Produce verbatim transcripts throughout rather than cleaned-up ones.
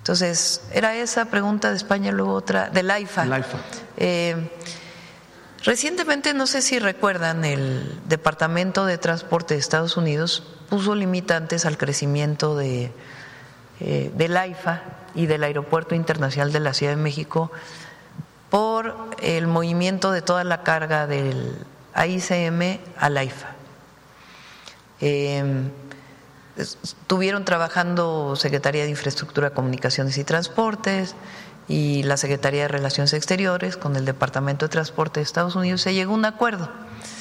Entonces, era esa pregunta de España, luego otra, del AIFA. El AIFA. Eh, recientemente, no sé si recuerdan, el Departamento de Transporte de Estados Unidos puso limitantes al crecimiento de, eh, del AIFA y del Aeropuerto Internacional de la Ciudad de México por el movimiento de toda la carga del A I C M al AIFA. Eh, estuvieron trabajando Secretaría de Infraestructura, Comunicaciones y Transportes y la Secretaría de Relaciones Exteriores con el Departamento de Transporte de Estados Unidos. Se llegó a un acuerdo.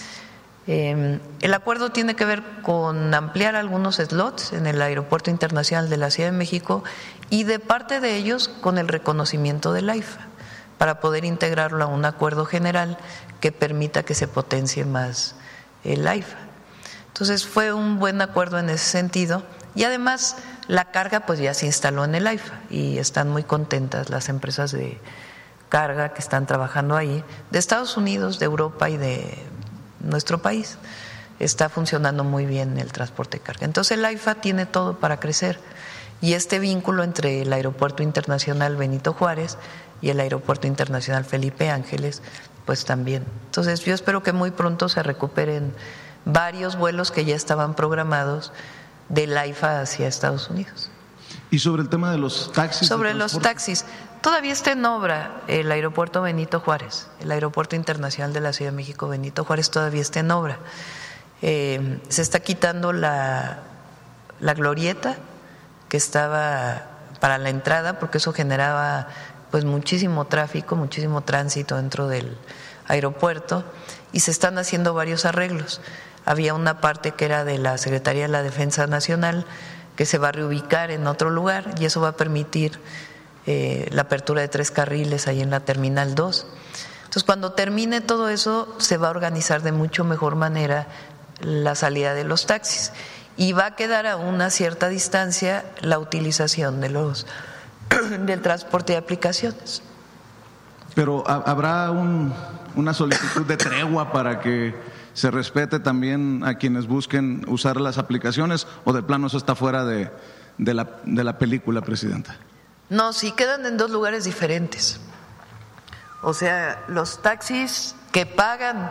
Eh, el acuerdo tiene que ver con ampliar algunos slots en el Aeropuerto Internacional de la Ciudad de México y de parte de ellos con el reconocimiento del AIFA para poder integrarlo a un acuerdo general que permita que se potencie más el AIFA. Entonces fue un buen acuerdo en ese sentido y además la carga pues ya se instaló en el AIFA y están muy contentas las empresas de carga que están trabajando ahí, de Estados Unidos, de Europa y de nuestro país. Está funcionando muy bien el transporte de carga. Entonces el AIFA tiene todo para crecer y este vínculo entre el Aeropuerto Internacional Benito Juárez y el Aeropuerto Internacional Felipe Ángeles pues también. Entonces yo espero que muy pronto se recuperen varios vuelos que ya estaban programados del AIFA hacia Estados Unidos. ¿Y sobre el tema de los taxis? Sobre los taxis, todavía está en obra el aeropuerto Benito Juárez, el Aeropuerto Internacional de la Ciudad de México Benito Juárez todavía está en obra. Eh, se está quitando la, la glorieta que estaba para la entrada porque eso generaba pues muchísimo tráfico, muchísimo tránsito dentro del aeropuerto y se están haciendo varios arreglos. Había una parte que era de la Secretaría de la Defensa Nacional que se va a reubicar en otro lugar y eso va a permitir eh, la apertura de tres carriles ahí en la Terminal dos. Entonces, cuando termine todo eso, se va a organizar de mucho mejor manera la salida de los taxis y va a quedar a una cierta distancia la utilización de los del transporte de aplicaciones. Pero ¿habrá un, una solicitud de tregua para que se respete también a quienes busquen usar las aplicaciones o de plano eso está fuera de, de, la, de la película, Presidenta? No, sí quedan en dos lugares diferentes. O sea, los taxis que pagan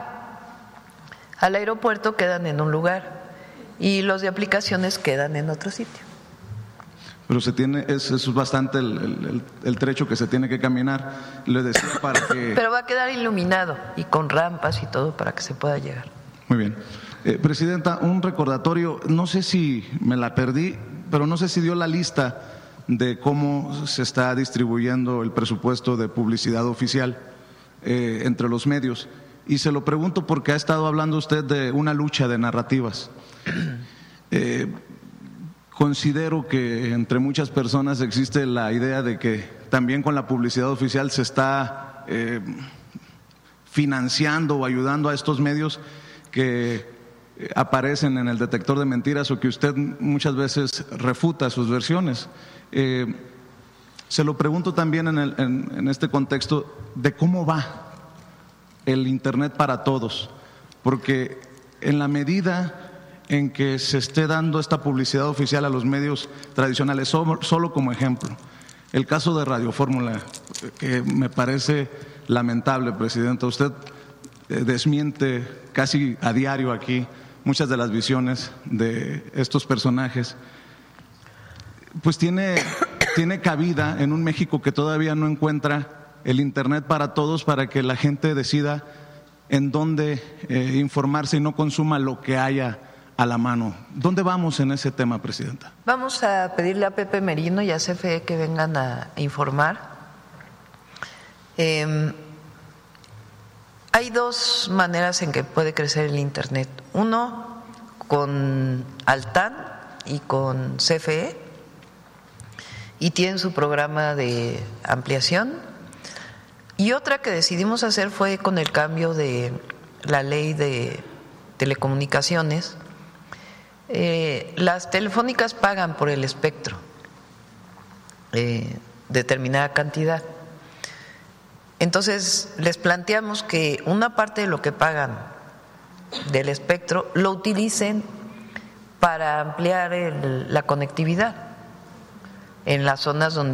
al aeropuerto quedan en un lugar y los de aplicaciones quedan en otro sitio. Pero se tiene, es, es bastante el, el, el trecho que se tiene que caminar, le decía para que… Pero va a quedar iluminado y con rampas y todo para que se pueda llegar. Muy bien. Eh, Presidenta, un recordatorio, no sé si me la perdí, pero no sé si dio la lista de cómo se está distribuyendo el presupuesto de publicidad oficial eh, entre los medios. Y se lo pregunto porque ha estado hablando usted de una lucha de narrativas. Eh, Considero que entre muchas personas existe la idea de que también con la publicidad oficial se está eh, financiando o ayudando a estos medios que aparecen en el detector de mentiras o que usted muchas veces refuta sus versiones. Eh, se lo pregunto también en, el, en, en este contexto de cómo va el Internet para todos, porque en la medida en que se esté dando esta publicidad oficial a los medios tradicionales, solo, solo como ejemplo, el caso de Radio Fórmula, que me parece lamentable, Presidenta, usted eh, desmiente casi a diario aquí muchas de las visiones de estos personajes, pues tiene, tiene cabida en un México que todavía no encuentra el Internet para todos, para que la gente decida en dónde eh, informarse y no consuma lo que haya a la mano. ¿Dónde vamos en ese tema, Presidenta? Vamos a pedirle a Pepe Merino y a C F E que vengan a informar. Eh, hay dos maneras en que puede crecer el Internet. Uno, con Altán y con C F E, y tienen su programa de ampliación. Y otra que decidimos hacer fue con el cambio de la ley de telecomunicaciones. Eh, las telefónicas pagan por el espectro eh, determinada cantidad. Entonces les planteamos que una parte de lo que pagan del espectro lo utilicen para ampliar el, la conectividad en las zonas donde